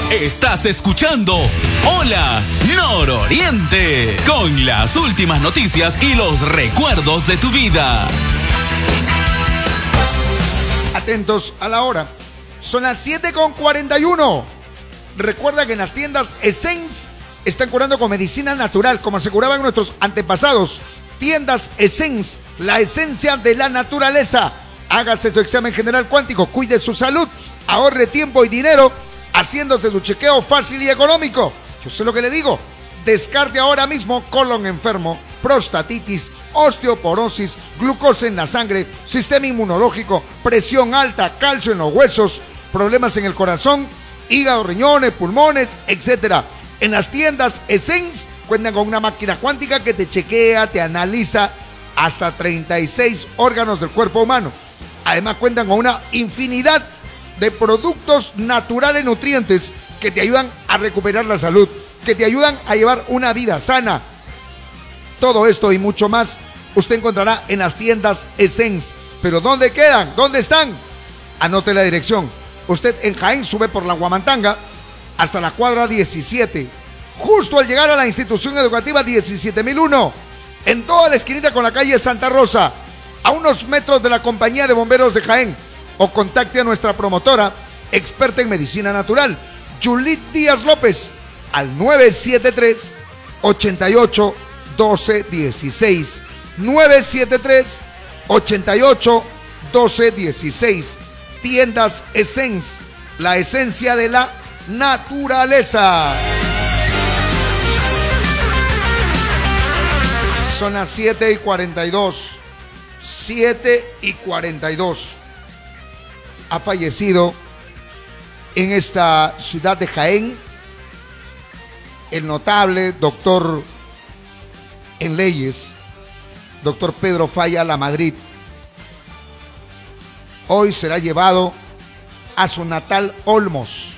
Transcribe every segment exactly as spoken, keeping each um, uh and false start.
Estás escuchando Hola Nororiente, con las últimas noticias y los recuerdos de tu vida. Atentos a la hora. Son las siete con cuarenta y uno. Recuerda que en las tiendas Essence están curando con medicina natural, como aseguraban nuestros antepasados. Tiendas Essence, la esencia de la naturaleza. Hágase su examen general cuántico, cuide su salud, ahorre tiempo y dinero haciéndose su chequeo fácil y económico. Yo sé lo que le digo. Descarte ahora mismo colon enfermo, prostatitis, osteoporosis, glucosa en la sangre, sistema inmunológico, presión alta, calcio en los huesos, problemas en el corazón, hígado, riñones, pulmones, etcétera. En las tiendas Essence cuentan con una máquina cuántica que te chequea, te analiza hasta treinta y seis órganos del cuerpo humano. Además cuentan con una infinidad de productos naturales nutrientes que te ayudan a recuperar la salud, que te ayudan a llevar una vida sana. Todo esto y mucho más usted encontrará en las tiendas Essence. ¿Pero dónde quedan? ¿Dónde están? Anote la dirección. Usted en Jaén sube por la Huamantanga hasta la cuadra diecisiete, justo al llegar a la institución educativa diecisiete mil uno, en toda la esquinita con la calle Santa Rosa, a unos metros de la Compañía de Bomberos de Jaén. O contacte a nuestra promotora, experta en medicina natural, Julit Díaz López, al nueve siete tres, ocho ocho, uno dos uno seis. nueve siete tres, ocho ocho, uno dos uno seis. Tiendas Essence, la esencia de la naturaleza. Son las siete y cuarenta y dos. siete y cuarenta y dos. Ha fallecido en esta ciudad de Jaén el notable doctor en leyes, doctor Pedro Falla La Madrid. Hoy será llevado a su natal Olmos.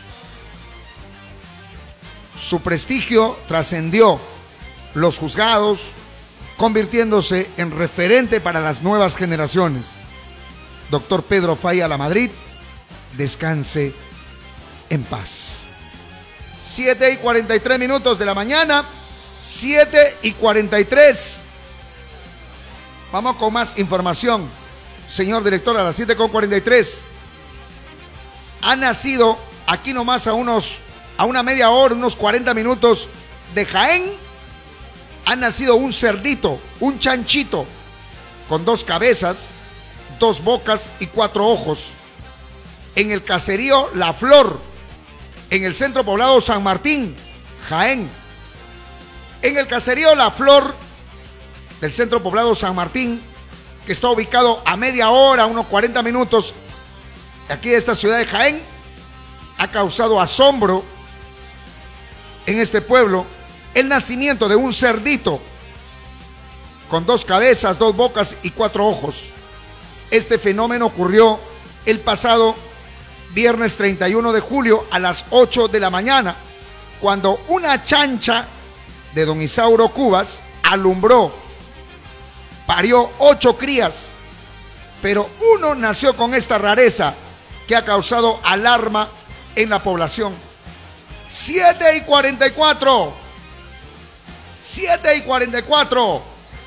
Su prestigio trascendió los juzgados, convirtiéndose en referente para las nuevas generaciones. Doctor Pedro Falla La Madrid, descanse en paz. siete y cuarenta y tres minutos de la mañana, siete y cuarenta y tres. Vamos con más información. Señor director, a las siete con cuarenta y tres. Ha nacido aquí nomás a unos, a una media hora, unos cuarenta minutos de Jaén. Ha nacido un cerdito, un chanchito, con dos cabezas, dos bocas y cuatro ojos, en el caserío La Flor, en el centro poblado San Martín, Jaén. En el caserío La Flor del centro poblado San Martín, que está ubicado a media hora, unos cuarenta minutos de aquí de esta ciudad de Jaén, ha causado asombro en este pueblo el nacimiento de un cerdito con dos cabezas, dos bocas y cuatro ojos. Este fenómeno ocurrió el pasado viernes treinta y uno de julio a las ocho de la mañana, cuando una chancha de don Isauro Cubas alumbró, parió ocho crías, pero uno nació con esta rareza que ha causado alarma en la población. siete y cuarenta y cuatro. siete y cuarenta y cuatro.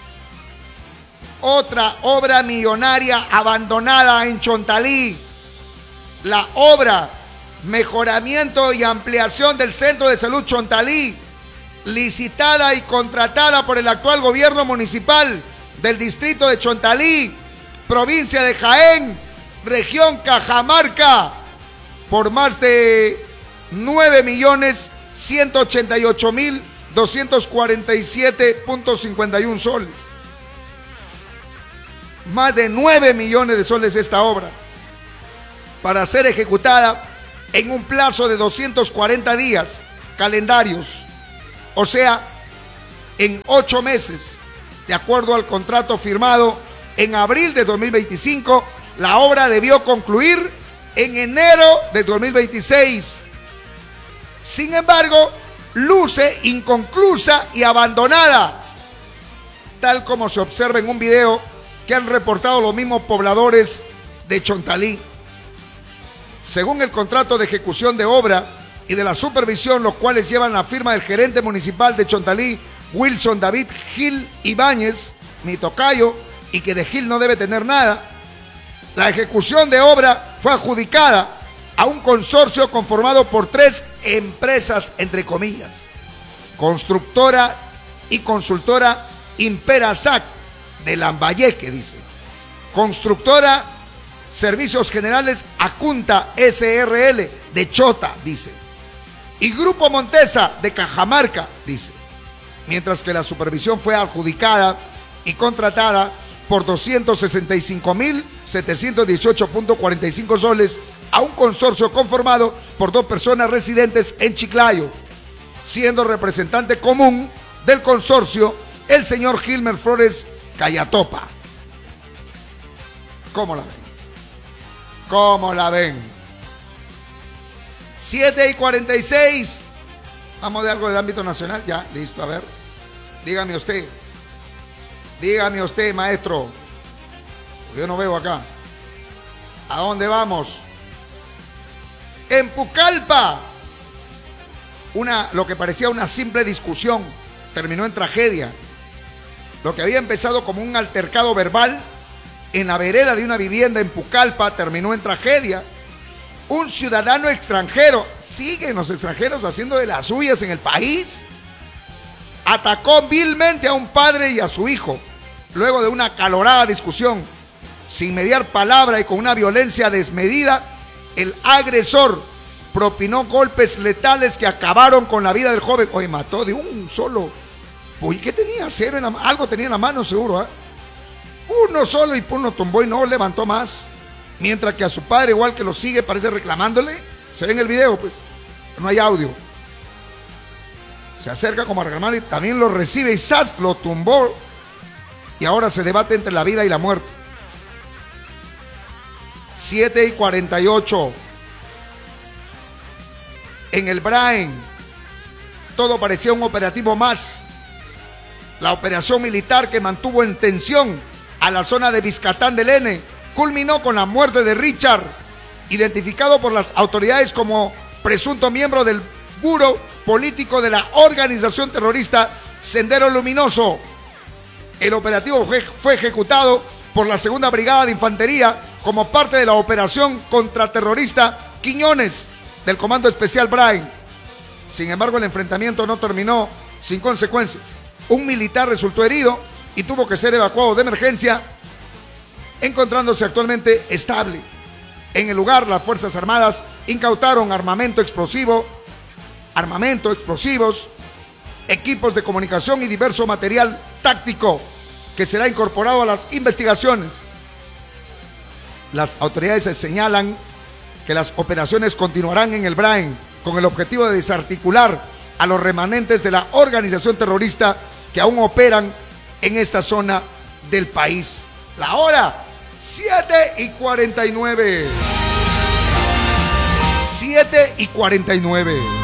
Otra obra millonaria abandonada en Chontalí. La obra Mejoramiento y Ampliación del Centro de Salud Chontalí, licitada y contratada por el actual gobierno municipal del distrito de Chontalí, provincia de Jaén, región Cajamarca, por más de nueve millones ciento ochenta y ocho mil doscientos cuarenta y siete punto cincuenta y uno soles. Más de nueve millones de soles esta obra, para ser ejecutada en un plazo de doscientos cuarenta días calendarios, o sea, en ocho meses, de acuerdo al contrato firmado en abril de dos mil veinticinco. La obra debió concluir en enero de dos mil veintiséis. Sin embargo, luce inconclusa y abandonada, tal como se observa en un video que han reportado los mismos pobladores de Chontalí. Según el contrato de ejecución de obra y de la supervisión, los cuales llevan la firma del gerente municipal de Chontalí, Wilson David Gil Ibáñez, mi tocayo, y que de Gil no debe tener nada. La ejecución de obra fue adjudicada a un consorcio conformado por tres empresas, entre comillas: constructora y consultora Imperasac de Lambayeque, dice; constructora Servicios Generales Acunta S R L de Chota, dice; y Grupo Montesa de Cajamarca, dice. Mientras que la supervisión fue adjudicada y contratada por doscientos sesenta y cinco mil setecientos dieciocho punto cuarenta y cinco soles a un consorcio conformado por dos personas residentes en Chiclayo, siendo representante común del consorcio el señor Gilmer Flores Cayatopa. ¿Cómo la ven? ¿Cómo la ven? siete y cuarenta y seis. Vamos de algo del ámbito nacional. Ya, listo, a ver. Dígame usted. Dígame usted, maestro. Yo no veo acá. ¿A dónde vamos? En Pucallpa. Una, lo que parecía una simple discusión terminó en tragedia. Lo que había empezado como un altercado verbal en la vereda de una vivienda en Pucallpa terminó en tragedia. Un ciudadano extranjero, siguen los extranjeros haciendo de las suyas en el país, atacó vilmente a un padre y a su hijo. Luego de una acalorada discusión, sin mediar palabra y con una violencia desmedida, el agresor propinó golpes letales que acabaron con la vida del joven. Oye, mató de un solo. Uy, ¿qué tenía? Cero en la, algo tenía en la mano seguro, ¿eh? Uno solo y uno tumbó y no levantó más. Mientras que a su padre, igual que lo sigue, parece reclamándole. Se ve en el video, pues. No hay audio. Se acerca como a reclamar y también lo recibe y ¡zas! Lo tumbó. Y ahora se debate entre la vida y la muerte. siete y cuarenta y ocho. En el Braen, todo parecía un operativo más. La operación militar que mantuvo en tensión a la zona de Vizcatán del N culminó con la muerte de Richard, identificado por las autoridades como presunto miembro del buró político de la organización terrorista Sendero Luminoso. El operativo fue, fue ejecutado por la segunda Brigada de Infantería como parte de la operación contraterrorista Quiñones del Comando Especial Braen. Sin embargo, el enfrentamiento no terminó sin consecuencias. Un militar resultó herido y tuvo que ser evacuado de emergencia, encontrándose actualmente estable. En el lugar, las Fuerzas Armadas incautaron armamento explosivo, armamento, explosivos, equipos de comunicación y diverso material táctico que será incorporado a las investigaciones. Las autoridades señalan que las operaciones continuarán en el Braen con el objetivo de desarticular a los remanentes de la organización terrorista que aún operan en esta zona del país. La hora, siete y cuarenta y nueve. siete y cuarenta y nueve.